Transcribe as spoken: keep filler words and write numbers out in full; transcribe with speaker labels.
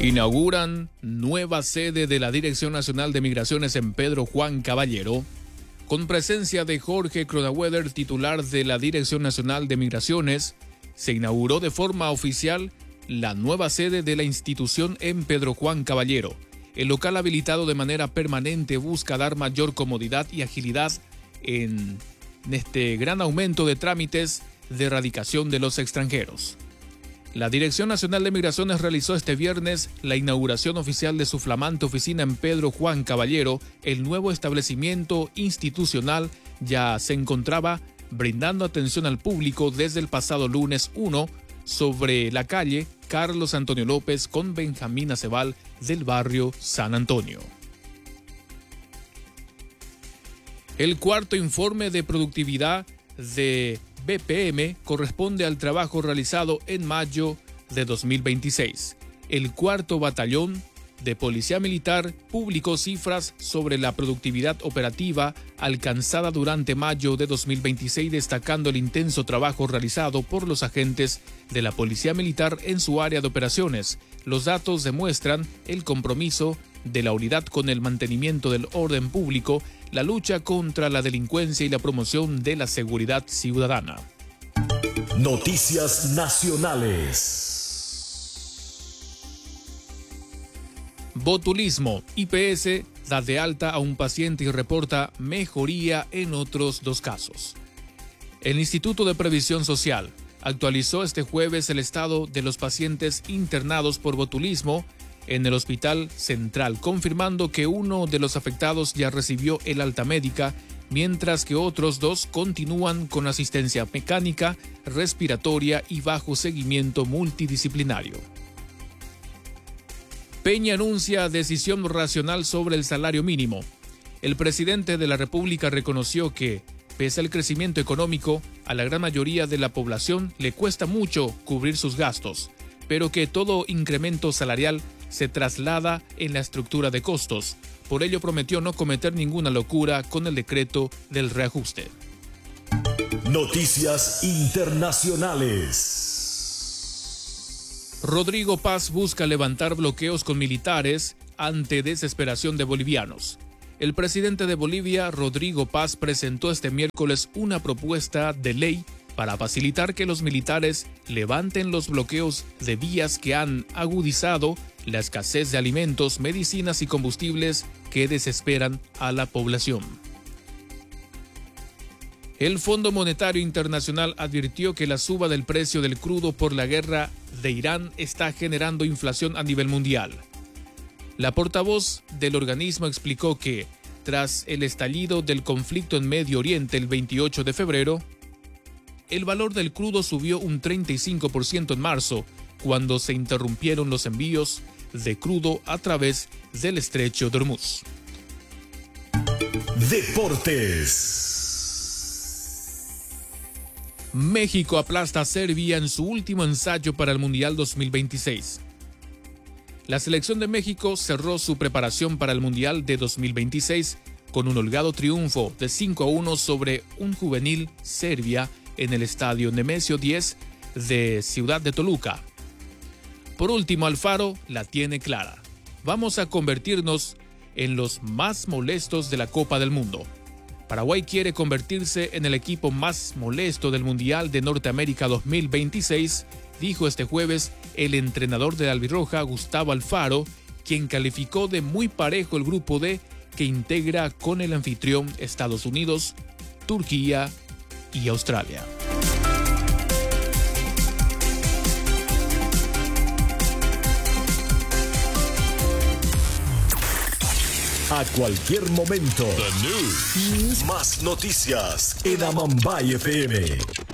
Speaker 1: Inauguran nueva sede de la Dirección Nacional de Migraciones en Pedro Juan Caballero, con presencia de Jorge Cronenweder, titular de la Dirección Nacional de Migraciones. Se inauguró de forma oficial la nueva sede de la institución en Pedro Juan Caballero. El local habilitado de manera permanente busca dar mayor comodidad y agilidad en este gran aumento de trámites de radicación de los extranjeros. La Dirección Nacional de Migraciones realizó este viernes la inauguración oficial de su flamante oficina en Pedro Juan Caballero. El nuevo establecimiento institucional ya se encontraba brindando atención al público desde el pasado lunes uno sobre la calle Carlos Antonio López con Benjamín Acebal del barrio San Antonio. El cuarto informe de productividad de B P M corresponde al trabajo realizado en mayo de dos mil veintiséis. El cuarto batallón de Policía Militar publicó cifras sobre la productividad operativa alcanzada durante mayo de dos mil veintiséis, destacando el intenso trabajo realizado por los agentes de la Policía Militar en su área de operaciones. Los datos demuestran el compromiso de la unidad con el mantenimiento del orden público, la lucha contra la delincuencia y la promoción de la seguridad ciudadana.
Speaker 2: Noticias nacionales.
Speaker 1: Botulismo. I P S da de alta a un paciente y reporta mejoría en otros dos casos. El Instituto de Previsión Social actualizó este jueves el estado de los pacientes internados por botulismo en el Hospital Central, confirmando que uno de los afectados ya recibió el alta médica, mientras que otros dos continúan con asistencia mecánica, respiratoria y bajo seguimiento multidisciplinario. Peña anuncia decisión racional sobre el salario mínimo. El presidente de la República reconoció que, pese al crecimiento económico, a la gran mayoría de la población le cuesta mucho cubrir sus gastos, pero que todo incremento salarial se traslada en la estructura de costos. Por ello prometió no cometer ninguna locura con el decreto del reajuste.
Speaker 2: Noticias internacionales.
Speaker 1: Rodrigo Paz busca levantar bloqueos con militares ante desesperación de bolivianos. El presidente de Bolivia, Rodrigo Paz, presentó este miércoles una propuesta de ley para facilitar que los militares levanten los bloqueos de vías que han agudizado la escasez de alimentos, medicinas y combustibles que desesperan a la población. El Fondo Monetario Internacional advirtió que la suba del precio del crudo por la guerra de Irán está generando inflación a nivel mundial. La portavoz del organismo explicó que, tras el estallido del conflicto en Medio Oriente el veintiocho de febrero, el valor del crudo subió un treinta y cinco por ciento en marzo, cuando se interrumpieron los envíos de crudo a través del estrecho de Hormuz.
Speaker 2: Deportes.
Speaker 1: México aplasta a Serbia en su último ensayo para el Mundial dos mil veintiséis. La selección de México cerró su preparación para el Mundial de dos mil veintiséis con un holgado triunfo de cinco a uno sobre un juvenil Serbia en el estadio Nemesio diez de Ciudad de Toluca. Por último, Alfaro la tiene clara. Vamos a convertirnos en los más molestos de la Copa del Mundo. Paraguay quiere convertirse en el equipo más molesto del Mundial de Norteamérica dos mil veintiséis, dijo este jueves el entrenador de Albirroja, Gustavo Alfaro, quien calificó de muy parejo el grupo D que integra con el anfitrión Estados Unidos, Turquía y Australia.
Speaker 2: A cualquier momento. The News. Más noticias en Amambay F M.